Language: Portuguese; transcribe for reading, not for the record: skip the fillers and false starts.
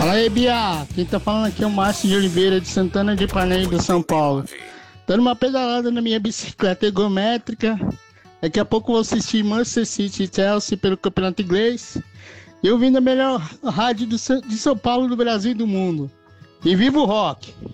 Fala aí, Bia. Quem tá falando aqui é o Márcio de Oliveira, de Santana de Parnaíba, São Paulo. Dando uma pedalada na minha bicicleta ergométrica. Daqui a pouco vou assistir Manchester City e Chelsea pelo Campeonato Inglês. E ouvindo a melhor rádio de São Paulo, do Brasil e do mundo. E viva o rock!